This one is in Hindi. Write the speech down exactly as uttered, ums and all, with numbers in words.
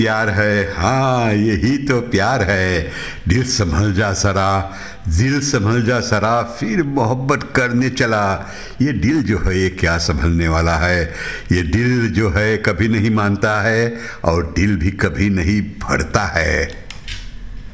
प्यार है, हाँ यही तो प्यार है। दिल संभल जा सरा, दिल संभल जा सरा, फिर मोहब्बत करने चला। ये दिल जो है ये क्या संभलने वाला है। ये दिल जो है कभी नहीं मानता है और दिल भी कभी नहीं भरता है।